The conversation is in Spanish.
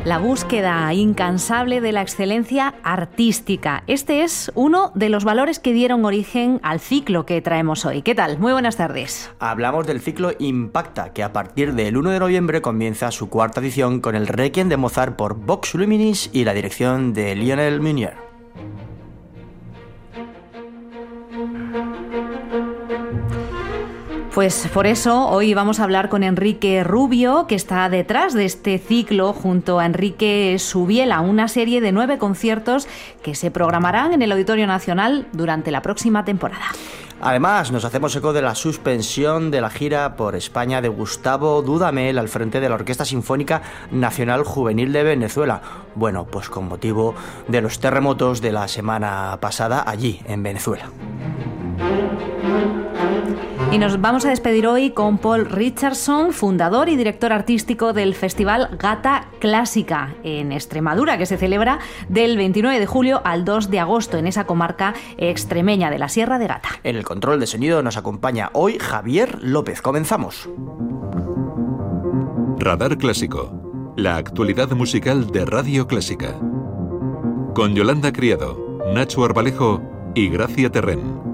La búsqueda incansable de la excelencia artística. Este es uno de los valores que dieron origen al ciclo que traemos hoy. ¿Qué tal? Muy buenas tardes. Hablamos del ciclo Impacta, que a partir del 1 de noviembre comienza su cuarta edición con el Requiem de Mozart por Vox Luminis y la dirección de Lionel Meunier. Pues por eso hoy vamos a hablar con Enrique Rubio, que está detrás de este ciclo junto a Enrique Subiela, una serie de 9 conciertos que se programarán en el Auditorio Nacional durante la próxima temporada. Además, nos hacemos eco de la suspensión de la gira por España de Gustavo Dudamel al frente de la Orquesta Sinfónica Nacional Juvenil de Venezuela. Bueno, pues con motivo de los terremotos de la semana pasada allí, en Venezuela. Y nos vamos a despedir hoy con Paul Richardson, fundador y director artístico del Festival Gata Clásica en Extremadura, que se celebra del 29 de julio al 2 de agosto en esa comarca extremeña de la Sierra de Gata. En el control de sonido nos acompaña hoy Javier López. Comenzamos. Radar Clásico, la actualidad musical de Radio Clásica. Con Yolanda Criado, Nacho Arbalejo y Gracia Terrén.